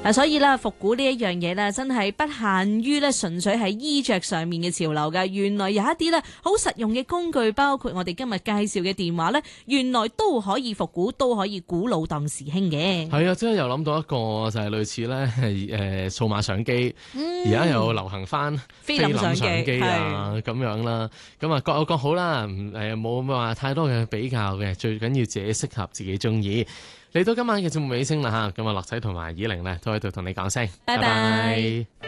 所以咧復古呢一樣嘢咧，真係不限於咧純粹係衣着上面嘅潮流㗎。原來有一啲咧好實用嘅工具，包括我哋今日介紹嘅電話咧，原來都可以復古，都可以古老當時興嘅。 係啊，即係又諗到一個就係類似咧數碼相機，而家又流行翻菲林相機啊咁樣啦。咁啊各有各好啦，冇話太多嘅比較嘅，最緊要自己適合自己中意。嚟到今晚嘅節目尾聲啦嚇，咁啊樂仔同埋以玲咧都喺度同你講聲，拜拜。